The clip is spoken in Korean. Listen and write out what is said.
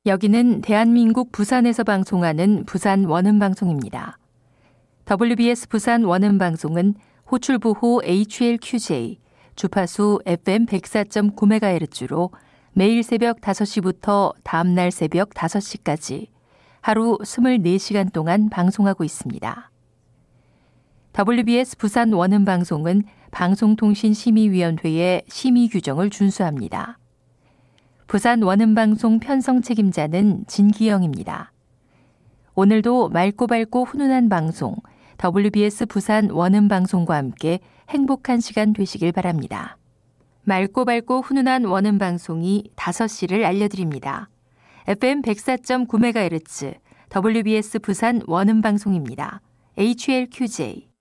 여기는 대한민국 부산에서 방송하는 부산 원음방송입니다. WBS 부산 원음방송은 호출부호 HLQJ, 주파수 FM 104.9MHz로 매일 새벽 5시부터 다음날 새벽 5시까지 하루 24시간 동안 방송하고 있습니다. WBS 부산 원음방송은 방송통신심의위원회의 심의 규정을 준수합니다. 부산 원음방송 편성 책임자는 진기영입니다. 오늘도 맑고 밝고 훈훈한 방송, WBS 부산 원음방송과 함께 행복한 시간 되시길 바랍니다. 맑고 밝고 훈훈한 원음방송이 5시를 알려드립니다. FM 104.9MHz, WBS 부산 원음방송입니다. HLQJ.